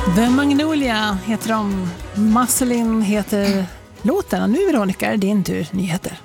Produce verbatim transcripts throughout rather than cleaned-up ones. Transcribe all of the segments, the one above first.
The Magnolia heter de. Musselin heter låten. Och nu, Veronica, är det din tur. Nyheter.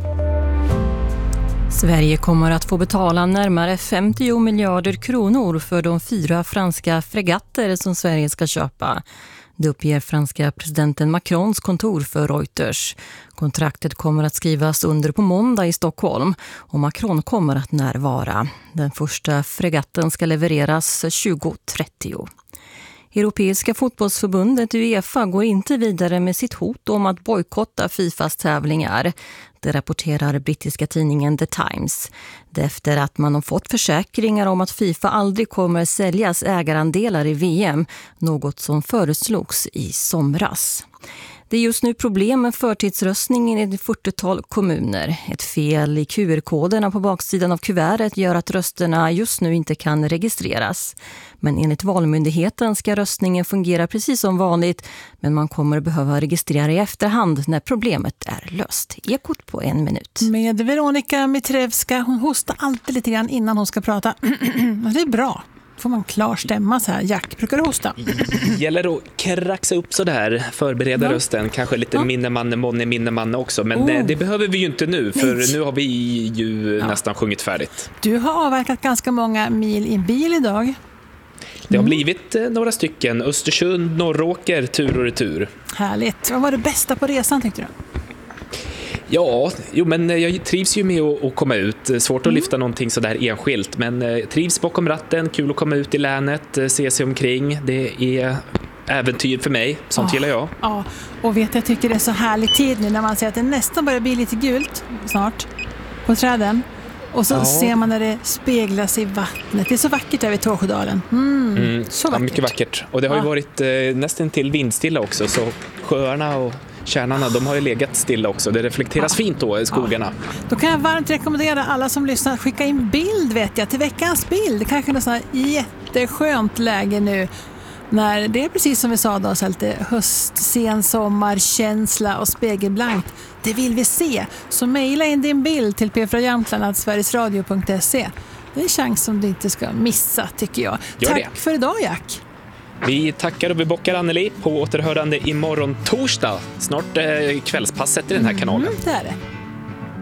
Sverige kommer att få betala närmare femtio miljarder kronor för de fyra franska fregatter som Sverige ska köpa. Det uppger franska presidenten Macrons kontor för Reuters. Kontraktet kommer att skrivas under på måndag i Stockholm och Macron kommer att närvara. Den första fregatten ska levereras tjugo trettio. Europeiska fotbollsförbundet UEFA går inte vidare med sitt hot om att bojkotta FIFAs tävlingar. Det rapporterar brittiska tidningen The Times. Det efter att man har fått försäkringar om att FIFA aldrig kommer säljas ägarandelar i V M, något som föreslogs i somras. Det är just nu problem med förtidsröstningen i ett fyrtiotal kommuner. Ett fel i Q R-koderna på baksidan av kuvertet gör att rösterna just nu inte kan registreras. Men enligt Valmyndigheten ska röstningen fungera precis som vanligt, men man kommer behöva registrera i efterhand när problemet är löst. Ekot på en minut. Med Veronica Mitrevska, hon hostar alltid lite grann innan hon ska prata. Det är bra. Får man klar stämma så här. Jack, brukar du hosta? Gäller att kraxa upp så där, förbereda ja. rösten, kanske lite ja. minnemanne, månne, minnemanne också, men oh. det, det behöver vi ju inte nu, för Nej. nu har vi ju ja. nästan sjungit färdigt. Du har avverkat ganska många mil i bil idag. Det har blivit eh, några stycken, Östersund, Norråker, tur och retur. Härligt. Vad var det bästa på resan, tyckte du? Ja, jo, men jag trivs ju med att, att komma ut. Svårt att mm. lyfta någonting så där enskilt, men eh, trivs bakom ratten, kul att komma ut i länet, eh, se sig omkring. Det är äventyr för mig, sånt oh, gillar jag. Ja, och vet jag tycker det är så härlig tid nu när man ser att det nästan börjar bli lite gult snart på träden. Och så ja. ser man när det speglas i vattnet. Det är så vackert där vid Tåsjödalen. Mm, mm, så vackert. Ja, mycket vackert. Och det har ju ja. varit eh, nästan till vindstilla också, så sjöarna och kärnarna, de har ju legat stilla också. Det reflekteras ja. fint då i skogarna. Ja. Då kan jag varmt rekommendera alla som lyssnar att skicka in bild, vet jag, till veckans bild. Det kanske är något sånt här jätteskönt läge nu. När det är precis som vi sa då, så lite höst, sen sommarkänsla och spegelblankt. Det vill vi se. Så mejla in din bild till p fyra jämtland at sverigesradio punkt se. Det är en chans som du inte ska missa, tycker jag. Gör Tack det. för idag, Jack. Vi tackar och vi bockar Anneli på återhörande imorgon torsdag. Snart eh, kvällspasset i den här kanalen. Mm, det är det.